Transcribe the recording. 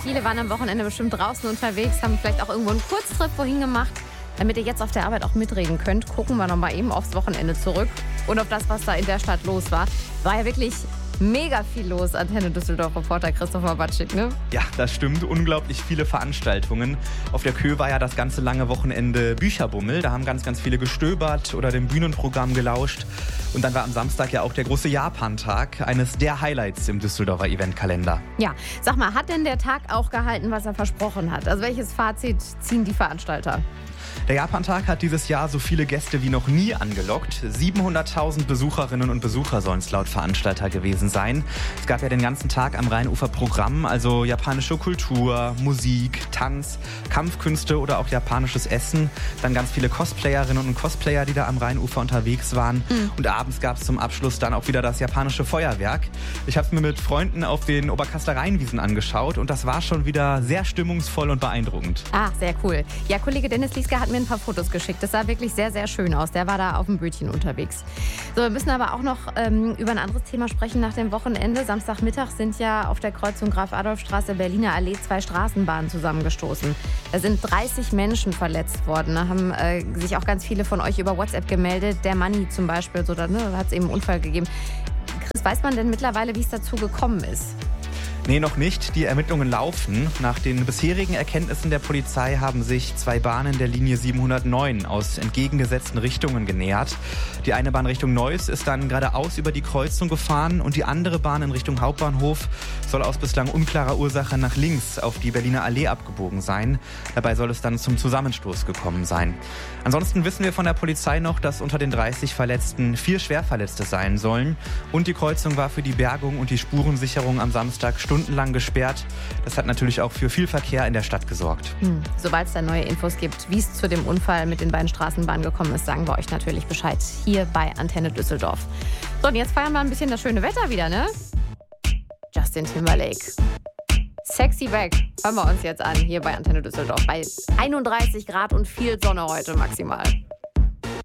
Viele waren am Wochenende bestimmt draußen unterwegs, haben vielleicht auch irgendwo einen Kurztrip wohin gemacht. Damit ihr jetzt auf der Arbeit auch mitreden könnt, gucken wir nochmal eben aufs Wochenende zurück und auf das, was da in der Stadt los war. War ja wirklich mega viel los. Antenne Düsseldorf-Reporter Christopher Batschik, ne? Ja, das stimmt. Unglaublich viele Veranstaltungen. Auf der Kö war ja das ganze lange Wochenende Bücherbummel. Da haben ganz viele gestöbert oder dem Bühnenprogramm gelauscht. Und dann war am Samstag ja auch der große Japantag, eines der Highlights im Düsseldorfer Eventkalender. Ja, sag mal, hat denn der Tag auch gehalten, was er versprochen hat? Also welches Fazit ziehen die Veranstalter? Der Japantag hat dieses Jahr so viele Gäste wie noch nie angelockt. 700.000 Besucherinnen und Besucher sollen es laut Veranstalter gewesen sein. Es gab ja den ganzen Tag am Rheinufer Programm, also japanische Kultur, Musik, Tanz, Kampfkünste oder auch japanisches Essen. Dann ganz viele Cosplayerinnen und Cosplayer, die da am Rheinufer unterwegs waren. Und abends gab es zum Abschluss dann auch wieder das japanische Feuerwerk. Ich habe es mir mit Freunden auf den Oberkaster Rheinwiesen angeschaut und das war schon wieder sehr stimmungsvoll und beeindruckend. Ah, sehr cool. Ja, Kollege Dennis Lieske hat mir ein paar Fotos geschickt. Das sah wirklich sehr, sehr schön aus. Der war da auf dem Bötchen unterwegs. So, wir müssen aber auch noch über ein anderes Thema sprechen nach dem Wochenende. Samstagmittag sind ja auf der Kreuzung Graf-Adolf-Straße, Berliner Allee 2 Straßenbahnen zusammengestoßen. Da sind 30 Menschen verletzt worden. Da haben sich auch ganz viele von euch über WhatsApp gemeldet. Der Manni zum Beispiel, so, da hat es eben einen Unfall gegeben. Chris, weiß man denn mittlerweile, wie es dazu gekommen ist? Nee, noch nicht. Die Ermittlungen laufen. Nach den bisherigen Erkenntnissen der Polizei haben sich 2 Bahnen der Linie 709 aus entgegengesetzten Richtungen genähert. Die eine Bahn Richtung Neuss ist dann geradeaus über die Kreuzung gefahren und die andere Bahn in Richtung Hauptbahnhof soll aus bislang unklarer Ursache nach links auf die Berliner Allee abgebogen sein. Dabei soll es dann zum Zusammenstoß gekommen sein. Ansonsten wissen wir von der Polizei noch, dass unter den 30 Verletzten 4 Schwerverletzte sein sollen. Und die Kreuzung war für die Bergung und die Spurensicherung am Samstag stundenlang gesperrt. Das hat natürlich auch für viel Verkehr in der Stadt gesorgt. Sobald es da neue Infos gibt, wie es zu dem Unfall mit den beiden Straßenbahnen gekommen ist, sagen wir euch natürlich Bescheid hier bei Antenne Düsseldorf. So, und jetzt feiern wir ein bisschen das schöne Wetter wieder, ne? Justin Timberlake. Sexy Back hören wir uns jetzt an hier bei Antenne Düsseldorf bei 31 Grad und viel Sonne heute maximal.